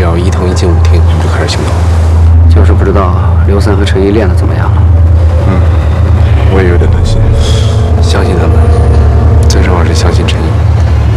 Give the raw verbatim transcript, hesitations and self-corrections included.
要伊藤一进舞厅就开始行动。 就是不知道刘三和陈毅练的怎么样了。 嗯。